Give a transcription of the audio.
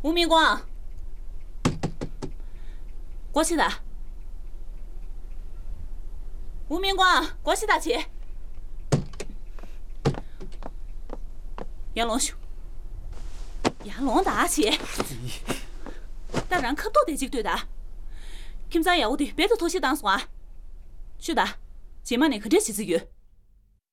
吴明光，过去的。吴明光，过去的去。炎龙兄，炎龙大去。当然可多得几个对的。今早业务的别的同事当算。是的，今晚你可得去自由。